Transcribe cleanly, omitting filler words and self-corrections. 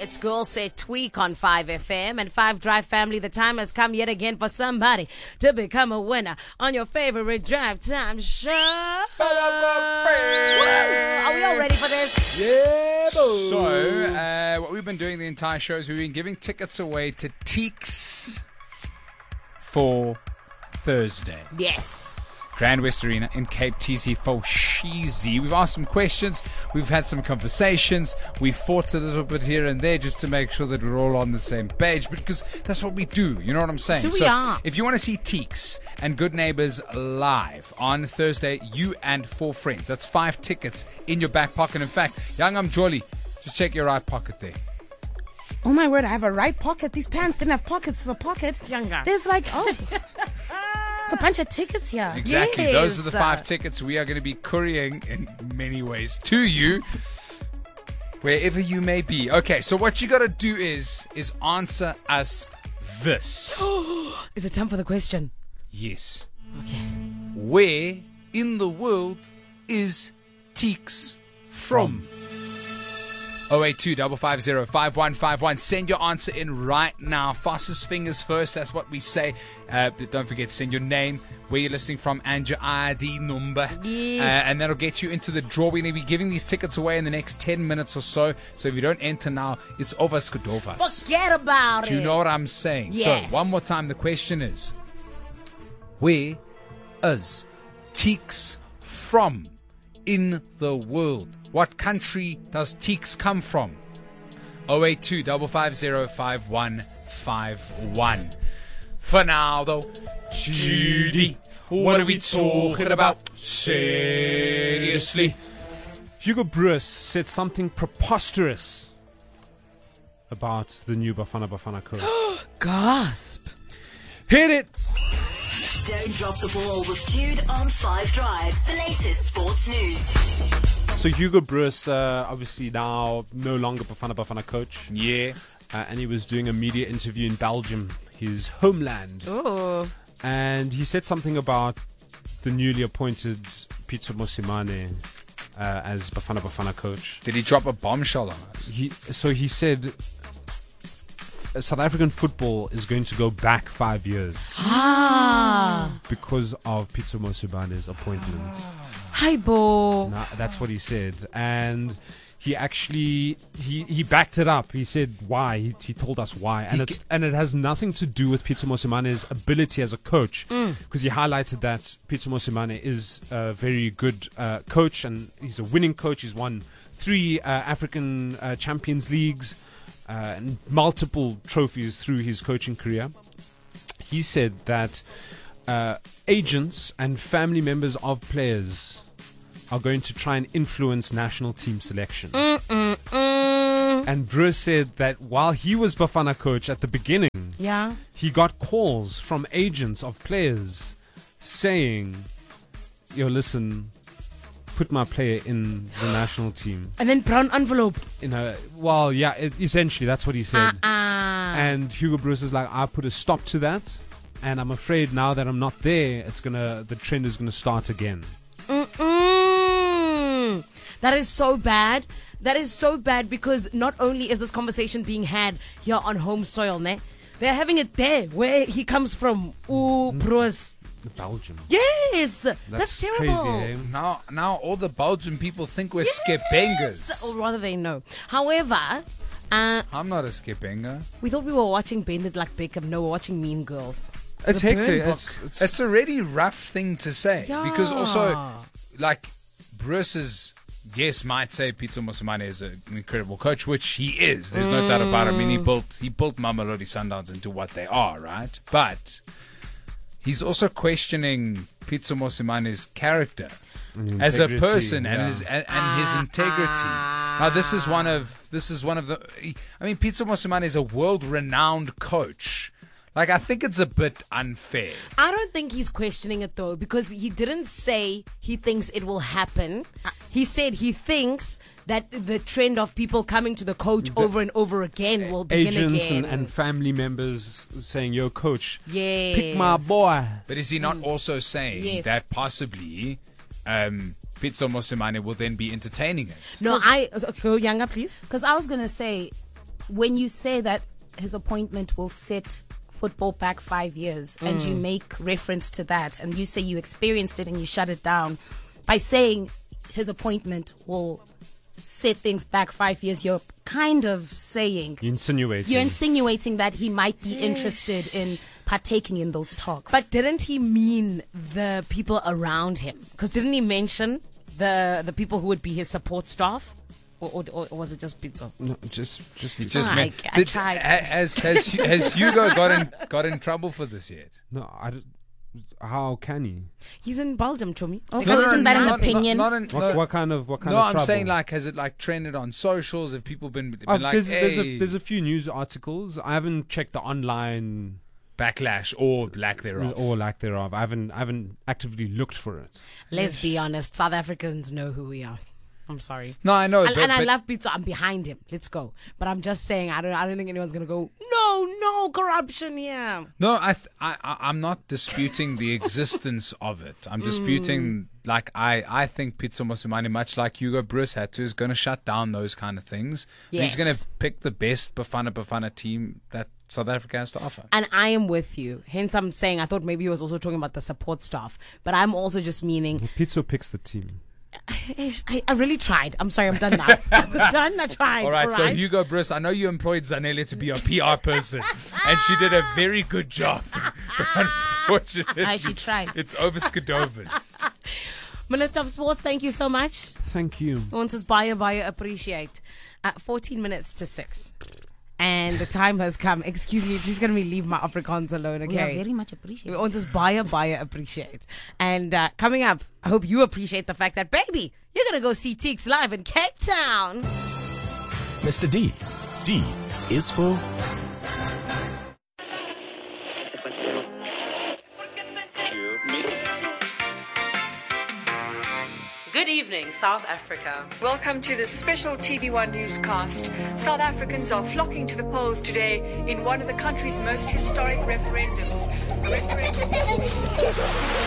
It's Girl Set Tweak on 5FM and 5 Drive family. The time has come yet again for somebody to become a winner on your favorite drive time show. Are we all ready for this? Yeah, boy. So, what we've been doing the entire show is we've been giving tickets away to Teeks for Thursday. Yes. Grand West Arena in Cape TC for Sheezy. We've asked some questions. We've had some conversations. We've fought a little bit here and there just to make sure that we're all on the same page. Because that's what we do. You know what I'm saying? So we are. If you want to see Teeks and Good Neighbors live on Thursday, you and 4 friends. That's 5 tickets in your back pocket. In fact, Young, I'm Jolly. Just check your right pocket there. Oh my word, I have a right pocket. These pants didn't have pockets. The pocket. Younger. There's like, it's a bunch of tickets here. Exactly. Yes. Those are the 5 tickets we are going to be couriering in many ways to you, wherever you may be. Okay, so what you got to do is answer us this. Is it time for the question? Yes. Okay. Where in the world is Teeks from? 082-550-5151. Send your answer in right now. Fastest fingers first. That's what we say. But don't forget to send your name, where you're listening from, and your ID number. Yeah. And that'll get you into the draw. We're going to be giving these tickets away in the next 10 minutes or so. So if you don't enter now, it's overs Skudovas. Forget about Do you it. know what I'm saying? Yes. So one more time, the question is, where is Teeks from in the world? What country does Teeks come from? 082-550-5151. For now, though, Judy, what are we talking about? Seriously. Hugo Bruce said something preposterous about the new Bafana Bafana coach. Gasp. Hit it! Don't drop the ball with Jude on 5 Drive, the latest sports news. So Hugo Bruce, obviously now no longer Bafana Bafana coach. Yeah. And he was doing a media interview in Belgium, his homeland. Oh. And he said something about the newly appointed Pitso Mosimane as Bafana Bafana coach. Did he drop a bombshell on us? He said South African football is going to go back 5 years because of Pitso Mosimane's appointment. Hi, Bo. No, that's what he said. And he actually he backed it up. He said why. He told us why. And it has nothing to do with Pitso Mosimane's ability as a coach, because he highlighted that Pitso Mosimane is a very good coach, and he's a winning coach. He's won 3 African Champions Leagues and multiple trophies through his coaching career. He said that agents and family members of players are going to try and influence national team selection. And Bruce said that while he was Bafana coach at the beginning, he got calls from agents of players saying, yo, listen, put my player in the national team. And then brown envelope. Essentially, that's what he said. And Hugo Bruce is like, I put a stop to that, and I'm afraid now that I'm not there, the trend is gonna start again. That is so bad. That is so bad, because not only is this conversation being had here on home soil, they're having it there where he comes from. Bruce. Belgium. Yes, that's terrible. Crazy, eh? Now all the Belgian people think we're skepengas. Or rather, they know. However, I'm not a skepenga. we thought we were watching Bend It Like Beckham. No, we're watching Mean Girls. It's The Burn hectic. Book. It's a really rough thing to say, because also, like, Bruce's might say Pitso Mosimane is an incredible coach, which he is. There's no doubt about it. I mean, he built Mamelodi Sundowns into what they are, right? But he's also questioning Pitso Mosimane's character as a person and his integrity. Now, this is one of the. I mean, Pitso Mosimane is a world-renowned coach. Like, I think it's a bit unfair. I don't think he's questioning it, though, because he didn't say he thinks it will happen. He said he thinks that the trend of people coming to the coach over and over again will begin agents again. and family members saying, yo, coach, Yes. pick my boy. But is he not also saying Yes. that possibly Pitso Mosimane will then be entertaining it? No, go younger, please. Because I was going to say, when you say that his appointment will set football back 5 years, and you make reference to that, and you say you experienced it and you shut it down, by saying his appointment will set things back 5 years, you're kind of saying, you're insinuating that he might be interested in partaking in those talks. But didn't he mean the people around him? Because didn't he mention the people who would be his support staff? Or was it just Pitso? No, just I tried. Has Hugo got in trouble for this yet? No, how can he? He's in Belgium, Chomi. Also, isn't that an opinion? What kind of No, trouble? I'm saying, like, has it like trended on socials? Have people been like, there's a few news articles. I haven't checked the online backlash or lack thereof. I haven't actively looked for it. Let's be honest, South Africans know who we are. I'm sorry. No, I know, and I love Pitso. I'm behind him. Let's go. But I'm just saying, I don't think anyone's gonna go. No corruption here. No, I'm not disputing the existence of it. I'm disputing, like, I think Pitso Mosimane, much like Hugo Broos had to, is going to shut down those kind of things. Yes. He's going to pick the best Bafana team that South Africa has to offer. And I am with you. Hence, I'm saying I thought maybe he was also talking about the support staff. But I'm also just meaning Pitso picks the team. I really tried. I'm sorry, I'm done now. I tried. All right, so Hugo Broos, I know you employed Zanele to be a PR person, and she did a very good job. But unfortunately, she tried. It's over Skidovers. Minister of Sports, thank you so much. Thank you. Want us buyer appreciate. 14 minutes to 6. And the time has come. Excuse me, please can we leave my Afrikaans alone, okay? We are very much appreciated. We want this buyer appreciate. And coming up, I hope you appreciate the fact that, baby, you're going to go see Teeks live in Cape Town. Mr. D. D is for... Good evening, South Africa. Welcome to the special TV1 newscast. South Africans are flocking to the polls today in one of the country's most historic referendums.